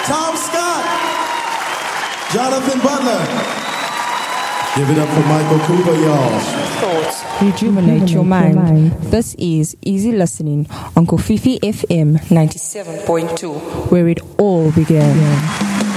Tom Scott, Jonathan Butler. Give it up for Michael Cooper, y'all. Thoughts rejuvenate your mind. This is Easy Listening on Kofifi FM 97.2, where it all began.